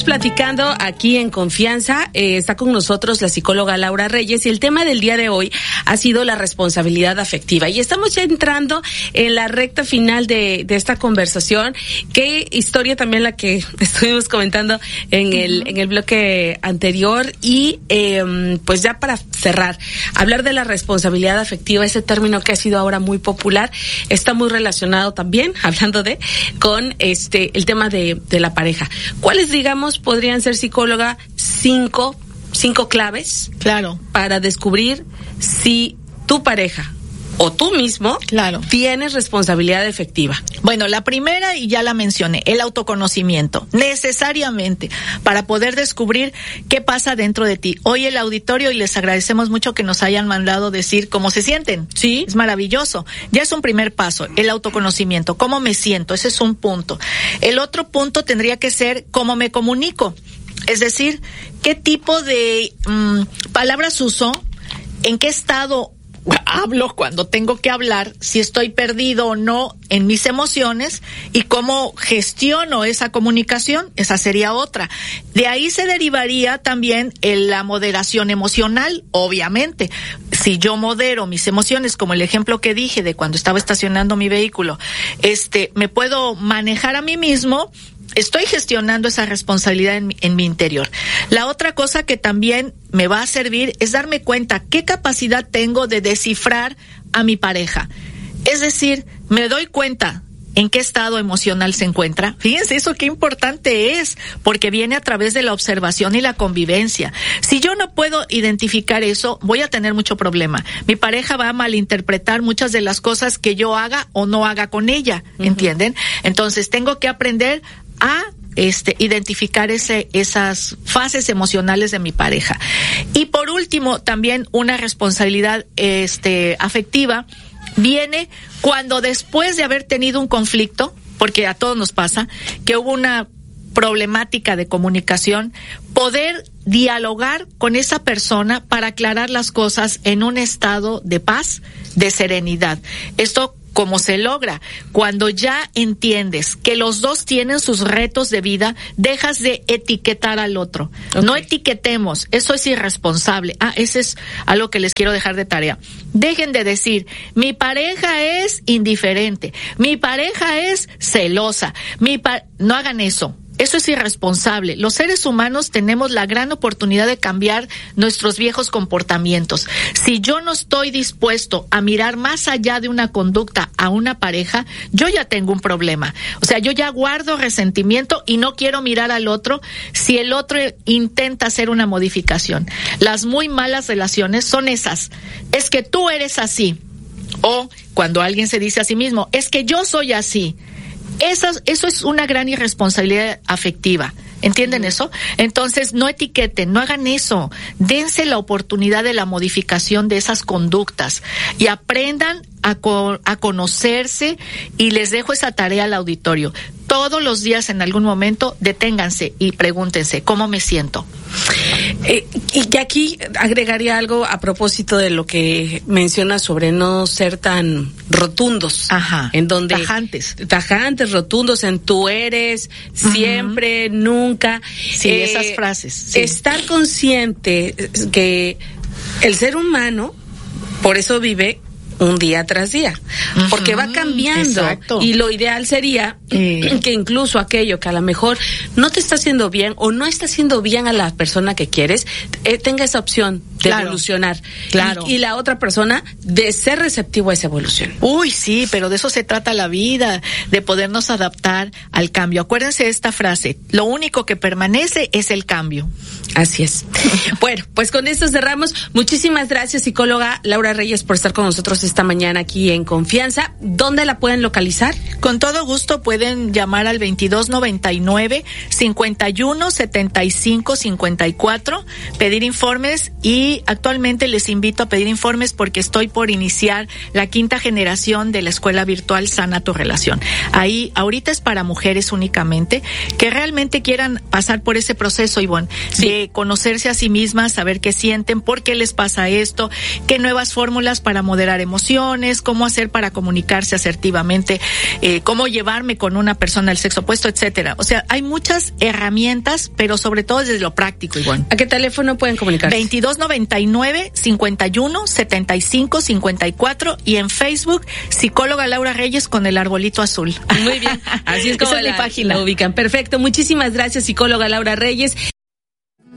Estamos platicando aquí en Confianza, está con nosotros la psicóloga Laura Reyes y el tema del día de hoy ha sido la responsabilidad afectiva y estamos ya entrando en la recta final de esta conversación. Qué historia también la que estuvimos comentando en el bloque anterior y pues ya para cerrar, hablar de la responsabilidad afectiva, ese término que ha sido ahora muy popular, está muy relacionado también, hablando con el tema de la pareja. ¿Cuáles, digamos, podrían ser, psicóloga, cinco claves? Claro. Para descubrir si tu pareja o tú mismo, claro, tienes responsabilidad afectiva? Bueno, la primera, y ya la mencioné, el autoconocimiento, necesariamente, para poder descubrir qué pasa dentro de ti. Hoy el auditorio, y les agradecemos mucho que nos hayan mandado decir cómo se sienten. Sí. Es maravilloso. Ya es un primer paso, el autoconocimiento, cómo me siento, ese es un punto. El otro punto tendría que ser cómo me comunico. Es decir, qué tipo de palabras uso, en qué estado hablo cuando tengo que hablar, si estoy perdido o no en mis emociones y cómo gestiono esa comunicación. Esa sería otra. De ahí se derivaría también la moderación emocional, obviamente. Si yo modero mis emociones, como el ejemplo que dije de cuando estaba estacionando mi vehículo, me puedo manejar a mí mismo. Estoy gestionando esa responsabilidad en mi interior. La otra cosa que también me va a servir es darme cuenta qué capacidad tengo de descifrar a mi pareja. Es decir, me doy cuenta en qué estado emocional se encuentra. Fíjense eso qué importante es, porque viene a través de la observación y la convivencia. Si yo no puedo identificar eso, voy a tener mucho problema. Mi pareja va a malinterpretar muchas de las cosas que yo haga o no haga con ella, ¿entienden? Entonces tengo que aprender a identificar esas fases emocionales de mi pareja. Y por último, también una responsabilidad afectiva viene cuando, después de haber tenido un conflicto, porque a todos nos pasa, que hubo una problemática de comunicación, poder dialogar con esa persona para aclarar las cosas en un estado de paz, de serenidad. Esto, ¿cómo se logra? Cuando ya entiendes que los dos tienen sus retos de vida, dejas de etiquetar al otro. Okay. No etiquetemos, eso es irresponsable. Ese es algo que les quiero dejar de tarea. Dejen de decir, mi pareja es indiferente, mi pareja es celosa, no hagan eso. Eso es irresponsable. Los seres humanos tenemos la gran oportunidad de cambiar nuestros viejos comportamientos. Si yo no estoy dispuesto a mirar más allá de una conducta a una pareja, yo ya tengo un problema. O sea, yo ya guardo resentimiento y no quiero mirar al otro si el otro intenta hacer una modificación. Las muy malas relaciones son esas. Es que tú eres así. O cuando alguien se dice a sí mismo, es que yo soy así. Eso es una gran irresponsabilidad afectiva. ¿Entienden eso? Entonces, no etiqueten, no hagan eso. Dense la oportunidad de la modificación de esas conductas y aprendan a conocerse, y les dejo esa tarea al auditorio. Todos los días, en algún momento, deténganse y pregúntense, ¿cómo me siento? Y aquí agregaría algo a propósito de lo que mencionas sobre no ser tan rotundos. Ajá. En donde tajantes, rotundos, en tú eres, siempre, nunca. Sí, esas frases. Sí. Estar consciente que el ser humano, por eso vive un día tras día, porque va cambiando. Exacto. Y lo ideal sería que incluso aquello que a lo mejor no te está haciendo bien o no está haciendo bien a la persona que quieres, tenga esa opción de evolucionar. Claro. Y la otra persona de ser receptivo a esa evolución. Uy, sí, pero de eso se trata la vida, de podernos adaptar al cambio. Acuérdense de esta frase, lo único que permanece es el cambio. Así es. Bueno, pues con esto cerramos. Muchísimas gracias, psicóloga Laura Reyes, por estar con nosotros esta mañana aquí en Confianza. ¿Dónde la pueden localizar? Con todo gusto pueden llamar al 2299-517554, pedir informes, y actualmente les invito a pedir informes porque estoy por iniciar la 5ª generación de la escuela virtual Sana tu Relación. Ahí ahorita es para mujeres únicamente que realmente quieran pasar por ese proceso, Ivonne, de conocerse a sí mismas, saber qué sienten, por qué les pasa esto, qué nuevas fórmulas para moderar emociones emociones, cómo hacer para comunicarse asertivamente, cómo llevarme con una persona del sexo opuesto, etcétera. O sea, hay muchas herramientas, pero sobre todo desde lo práctico, Ivonne. ¿A qué teléfono pueden comunicarse? 2299-517554 y en Facebook, psicóloga Laura Reyes con el arbolito azul. Muy bien, así es como esa es mi página. La ubican. Perfecto, muchísimas gracias, psicóloga Laura Reyes.